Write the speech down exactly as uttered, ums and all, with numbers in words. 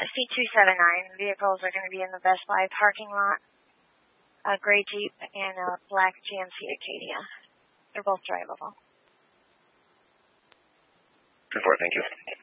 C two seven nine. Vehicles are going to be in the Best Buy parking lot. A gray Jeep and a black G M C Acadia. They're both drivable. Report, thank you.